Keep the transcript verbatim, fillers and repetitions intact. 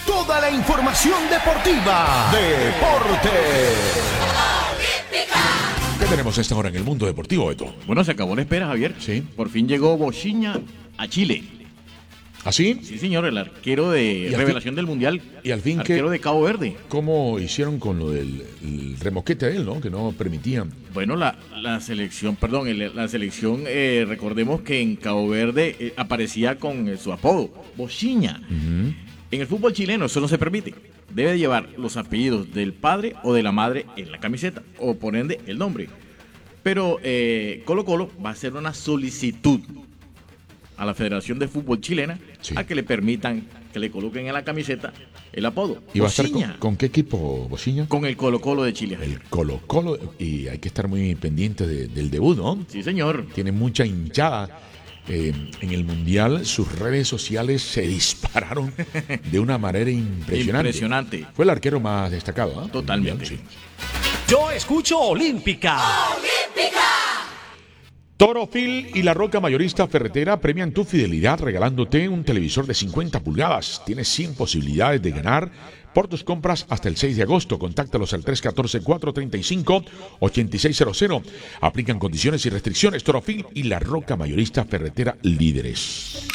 Toda la información deportiva. Deportes. ¿Qué tenemos a esta hora en el mundo deportivo, Beto? Bueno, se acabó la espera, Javier. Sí. Por fin llegó Bochinha a Chile. ¿Así? Sí, señor, el arquero de revelación fin, del Mundial. Y al fin, arquero ¿qué, de Cabo Verde. ¿Cómo hicieron con lo del el remoquete de él, no? Que no permitían. Bueno, la, la selección, perdón, el, la selección, eh, recordemos que en Cabo Verde eh, aparecía con eh, su apodo, Bochinha. Uh-huh. En el fútbol chileno eso no se permite. Debe llevar los apellidos del padre o de la madre en la camiseta, o por ende el nombre. Pero eh, Colo Colo va a hacer una solicitud a la Federación de Fútbol Chilena, sí, a que le permitan que le coloquen en la camiseta el apodo. ¿Y va a estar con, con qué equipo, Bochinha? Con el Colo Colo de Chile. El Colo Colo, y hay que estar muy pendiente de, del debut, ¿no? Sí, señor. Tiene mucha hinchada. Eh, en el Mundial sus redes sociales se dispararon de una manera impresionante. Impresionante. Fue el arquero más destacado, ¿eh? Totalmente. Sí. Yo escucho Olímpica. ¡Olímpica! Toro Phil y La Roca Mayorista Ferretera premian tu fidelidad regalándote un televisor de cincuenta pulgadas. Tienes cien posibilidades de ganar por tus compras hasta el seis de agosto. Contáctalos al tres uno cuatro, cuatro tres cinco, ocho seis cero cero. Aplican condiciones y restricciones. Toro Phil y La Roca Mayorista Ferretera, líderes.